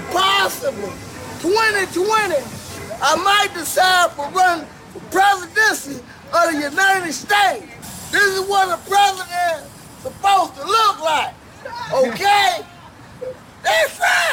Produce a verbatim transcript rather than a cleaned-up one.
that possibly twenty twenty, I might decide for running for presidency of the United States. This is what the president